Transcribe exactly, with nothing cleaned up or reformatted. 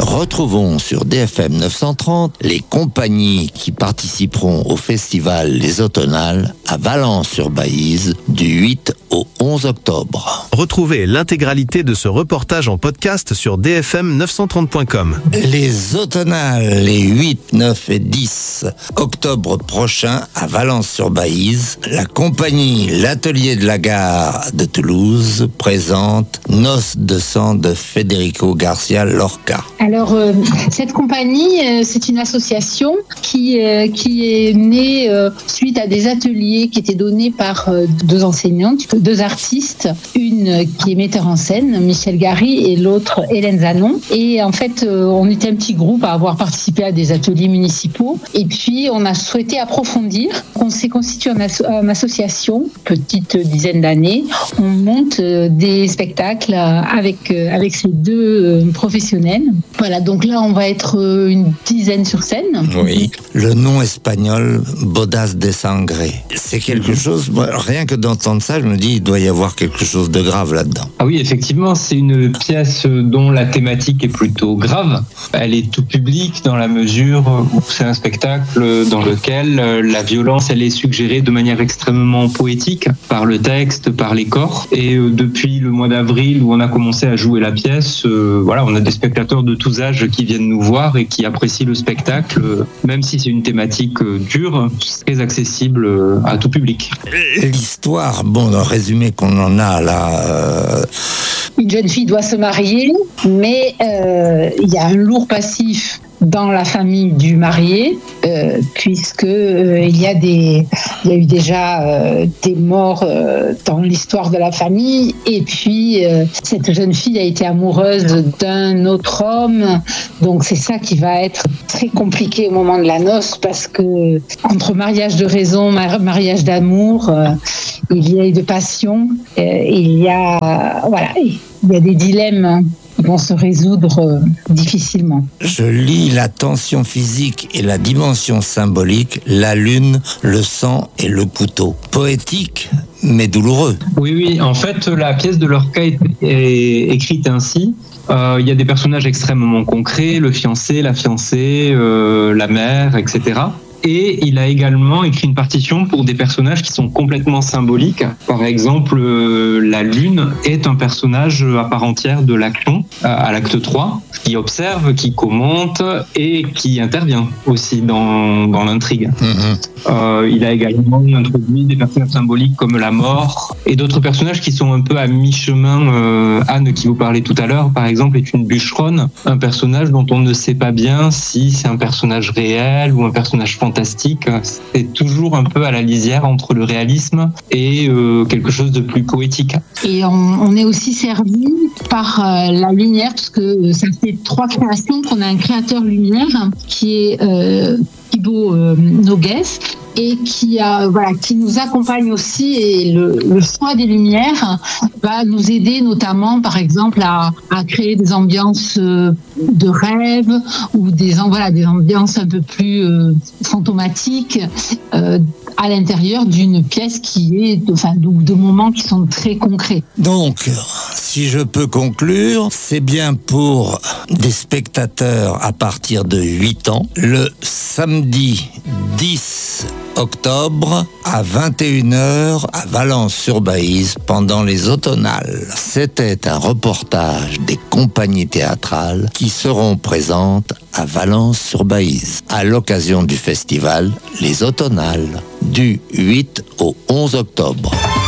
Retrouvons sur D F M neuf cent trente les compagnies qui participeront au festival Les Automnales à Valence-sur-Baïse du huit au onze octobre. Retrouvez l'intégralité de ce reportage en podcast sur d f m neuf cent trente point com. Les Automnales, les huit, neuf et dix octobre prochains à Valence-sur-Baïse, la compagnie L'Atelier de la Gare de Toulouse présente Noces de sang de Federico Garcia Lorca. Alors, euh, cette compagnie, euh, c'est une association qui, euh, qui est née euh, suite à des ateliers qui étaient donnés par euh, deux enseignantes, deux artistes, une qui est metteur en scène, Michel Gary, et l'autre Hélène Zanon. Et en fait, euh, on était un petit groupe à avoir participé à des ateliers municipaux. Et puis, on a souhaité approfondir. On s'est constitué en, asso- en association, petite dizaine d'années. On monte euh, des spectacles avec, euh, avec ces deux euh, professionnels. Voilà, donc là, on va être euh, une dizaine sur scène. Oui, le nom espagnol, Bodas de Sangre. C'est quelque chose, moi, rien que d'entendre ça, je me dis, il doit y avoir quelque chose de grave là-dedans. Ah oui, effectivement, c'est une pièce dont la thématique est plutôt grave. Elle est tout public dans la mesure où c'est un spectacle dans lequel la violence, elle est suggérée de manière extrêmement poétique par le texte, par les corps. Et depuis le mois d'avril où on a commencé à jouer la pièce, euh, voilà, on a des spectateurs de tous âges qui viennent nous voir et qui apprécient le spectacle, même si c'est une thématique dure, très accessible à tout public. L'histoire, bon, dans le résumé qu'on en a là... Euh... Une jeune fille doit se marier, mais euh, il y a un lourd passif dans la famille du marié, euh, puisque euh, il y a des, il y a eu déjà euh, des morts euh, dans l'histoire de la famille, et puis euh, cette jeune fille a été amoureuse d'un autre homme, donc c'est ça qui va être très compliqué au moment de la noce, parce que entre mariage de raison, mariage d'amour, euh, il y a de passion, euh, il y a voilà, il y a des dilemmes qui vont se résoudre euh, difficilement. Je lis la tension physique et la dimension symbolique, la lune, le sang et le couteau. Poétique, mais douloureux. Oui, oui. En fait, la pièce de Lorca est, est écrite ainsi. Euh, il y a des personnages extrêmement concrets, le fiancé, la fiancée, euh, la mère, et cetera. Et il a également écrit une partition pour des personnages qui sont complètement symboliques. Par exemple, euh, la lune est un personnage à part entière de l'action, à l'acte trois, qui observe, qui commente et qui intervient aussi dans, dans l'intrigue. Mmh. Euh, il a également introduit des personnages symboliques comme la mort et d'autres personnages qui sont un peu à mi-chemin. Euh, Anne, qui vous parlait tout à l'heure, par exemple, est une bûcheronne, un personnage dont on ne sait pas bien si c'est un personnage réel ou un personnage fantastique. Fantastique, c'est toujours un peu à la lisière entre le réalisme et euh, quelque chose de plus poétique. Et on, on est aussi servi par euh, la lumière, parce que ça fait trois créations qu'on a un créateur lumière qui est euh, Thibaut euh, Nogues, et qui a voilà qui nous accompagne aussi, et le, le choix des lumières va nous aider notamment par exemple à, à créer des ambiances de rêve ou des voilà des ambiances un peu plus euh, fantomatiques euh, à l'intérieur d'une pièce qui est enfin de, de moments qui sont très concrets. Donc si je peux conclure, c'est bien pour des spectateurs à partir de huit ans, le samedi dix octobre à vingt et une heures à Valence-sur-Baïse pendant les Automnales. C'était un reportage des compagnies théâtrales qui seront présentes à Valence-sur-Baïse à l'occasion du festival Les Automnales du huit au onze octobre.